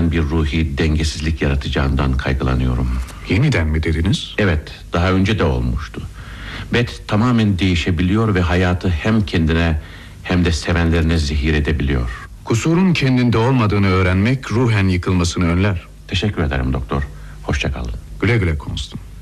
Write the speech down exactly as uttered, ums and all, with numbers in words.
yeniden bir ruhi dengesizlik yaratacağından kaygılanıyorum. Yeniden mi dediniz? Evet, daha önce de olmuştu. Beth tamamen değişebiliyor ve hayatı hem kendine hem de sevenlerine zehir edebiliyor. Kusurun kendinde olmadığını öğrenmek ruhen yıkılmasını önler. Teşekkür ederim doktor. Hoşça kalın. Güle güle Constant.